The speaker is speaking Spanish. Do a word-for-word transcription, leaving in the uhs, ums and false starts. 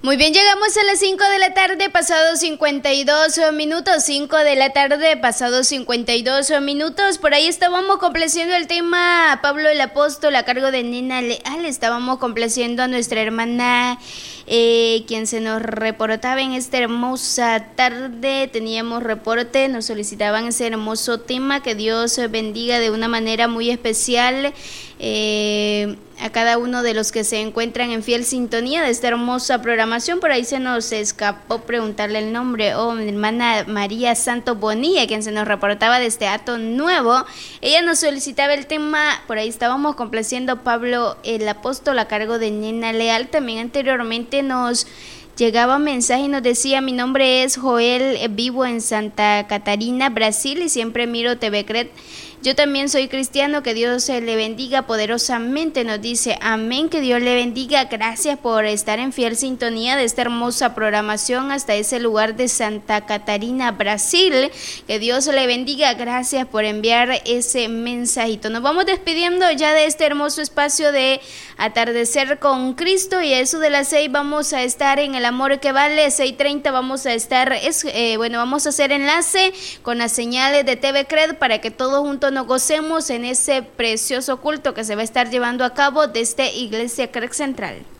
Muy bien, llegamos a las cinco de la tarde, pasados cincuenta y dos minutos, cinco de la tarde, pasados cincuenta y dos minutos. Por ahí estábamos complaciendo el tema Pablo el Apóstol a cargo de Nena Leal. Estábamos complaciendo a nuestra hermana, eh, quien se nos reportaba en esta hermosa tarde. Teníamos reporte, nos solicitaban ese hermoso tema. Que Dios bendiga de una manera muy especial eh, a cada uno de los que se encuentran en fiel sintonía de esta hermosa programación. Por ahí se nos escapó preguntarle el nombre. Oh, mi hermana María Santos Bonilla, quien se nos reportaba de este Hato Nuevo. Ella nos solicitaba el tema. Por ahí estábamos complaciendo Pablo el Apóstol a cargo de Nena Leal. También anteriormente nos llegaba un mensaje y nos decía: mi nombre es Joel, vivo en Santa Catarina, Brasil, y siempre miro T V Cred. Yo también soy cristiano, que Dios le bendiga poderosamente, nos dice. Amén, que Dios le bendiga. Gracias por estar en fiel sintonía de esta hermosa programación hasta ese lugar de Santa Catarina, Brasil. Que Dios le bendiga. Gracias por enviar ese mensajito. Nos vamos despidiendo ya de este hermoso espacio de Atardecer con Cristo, y a eso de las seis vamos a estar en El Amor que Vale. Seis treinta vamos a estar, es, eh, bueno, vamos a hacer enlace con las señales de T V Cred para que todos juntos nos gocemos en ese precioso culto que se va a estar llevando a cabo desde Iglesia Cred Central.